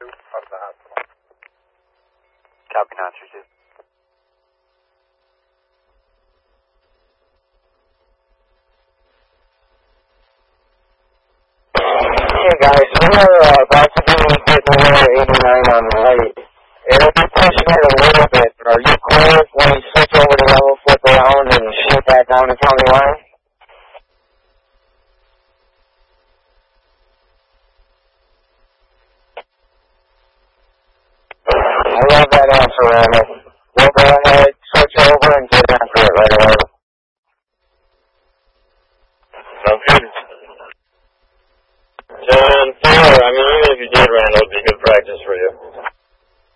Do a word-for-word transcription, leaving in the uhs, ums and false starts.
Of the hospital. Copy, nine three two. Hey guys, we're uh, about to be getting over eighty-nine on the right. It'll be pushing it a little bit, but are you clear when you switch over to level, flip around, and shoot that down the county line? I love that answer, Randall. We'll go ahead